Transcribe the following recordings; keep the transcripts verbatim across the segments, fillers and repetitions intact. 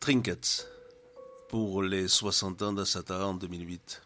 Trinkets, pour les soixante ans d'Assata en deux mille huit.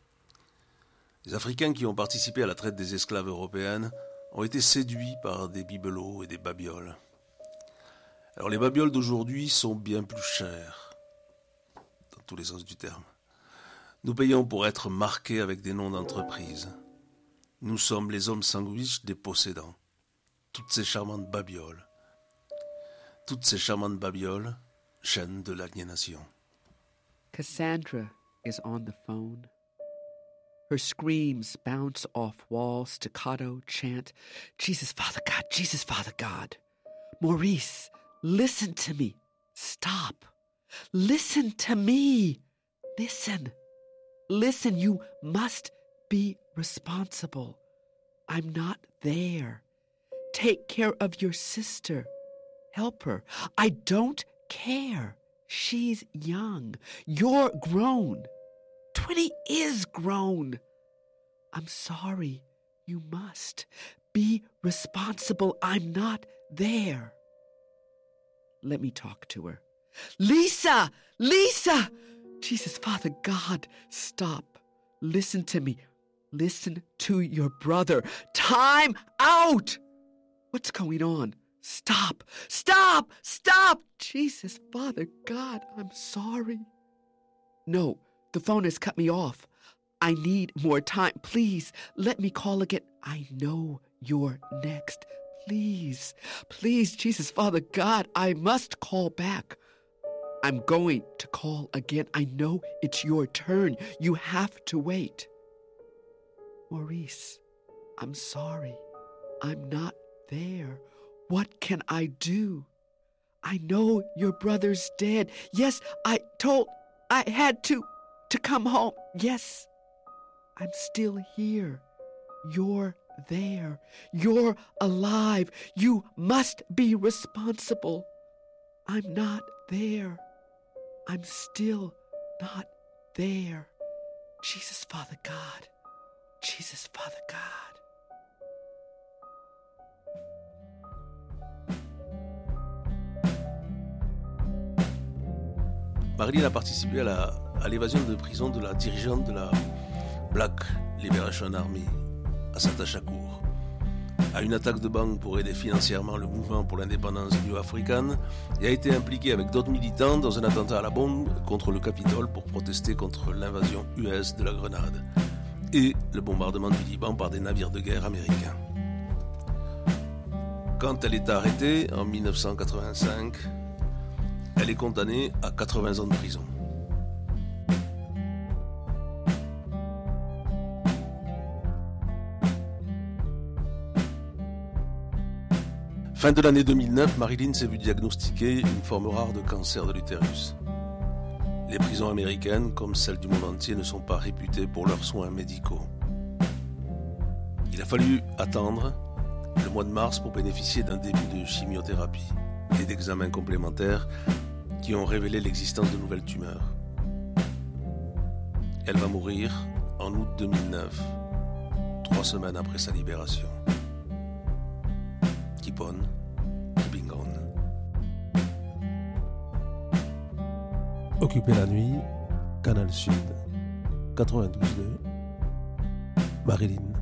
Les Africains qui ont participé à la traite des esclaves européennes ont été séduits par des bibelots et des babioles. Alors les babioles d'aujourd'hui sont bien plus chères, dans tous les sens du terme. Nous payons pour être marqués avec des noms d'entreprises. Nous sommes les hommes sandwich des possédants. Toutes ces charmantes babioles. Toutes ces charmantes babioles, chaînes de l'aliénation. Cassandra is on the phone. Her screams bounce off walls, staccato chant, Jesus, Father God, Jesus, Father God. Maurice, listen to me. Stop. Listen to me. Listen. Listen, you must be responsible. I'm not there. Take care of your sister. Help her. I don't care. She's young. You're grown. Twenty is grown. I'm sorry. You must be responsible. I'm not there. Let me talk to her. Lisa! Lisa! Jesus, Father God, stop. Listen to me. Listen to your brother. Time out! What's going on? Stop! Stop! Stop! Jesus, Father God, I'm sorry. No, the phone has cut me off. I need more time. Please, let me call again. I know you're next. Please, please, Jesus, Father God, I must call back. I'm going to call again. I know it's your turn. You have to wait. Maurice, I'm sorry. I'm not there. What can I do? I know your brother's dead. Yes, I told, I had to, to come home. Yes, I'm still here. You're there. You're alive. You must be responsible. I'm not there. I'm still not there. Jesus, Father God. Jesus, Father God. Marilyn a participé à, la, à l'évasion de prison de la dirigeante de la Black Liberation Army, Assata Shakur, à une attaque de banque pour aider financièrement le mouvement pour l'indépendance new-africaine et a été impliquée avec d'autres militants dans un attentat à la bombe contre le Capitole pour protester contre l'invasion U S de la Grenade et le bombardement du Liban par des navires de guerre américains. Quand elle est arrêtée en dix-neuf cent quatre-vingt-cinq, elle est condamnée à quatre-vingts ans de prison. Fin de l'année deux mille neuf, Marilyn s'est vue diagnostiquer une forme rare de cancer de l'utérus. Les prisons américaines, comme celles du monde entier, ne sont pas réputées pour leurs soins médicaux. Il a fallu attendre le mois de mars pour bénéficier d'un début de chimiothérapie et d'examens complémentaires qui ont révélé l'existence de nouvelles tumeurs. Elle va mourir en août deux mille neuf, trois semaines après sa libération. Kipon, Kibingon. Occuper la nuit, Canal Sud, quatre-vingt-douze deux, Marilyn.